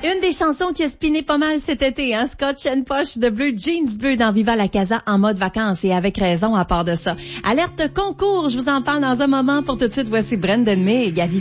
Une des chansons qui a spiné pas mal cet été, hein? Scotch and Posh de Bleu Jeans Bleu dans Viva la Casa en mode vacances et avec raison à part de ça. Alerte concours, je vous en parle dans un moment. Pour tout de suite, voici Brendan May et Gavi.